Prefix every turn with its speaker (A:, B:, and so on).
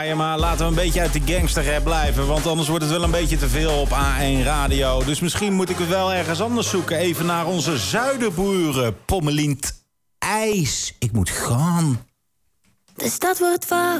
A: Ja, maar laten we een beetje uit de gangsterrap blijven, want anders wordt het wel een beetje te veel op A1 Radio. Dus misschien moet ik het wel ergens anders zoeken. Even naar onze zuiderburen. Pommelient IJs. Ik moet gaan.
B: De stad wordt wakker.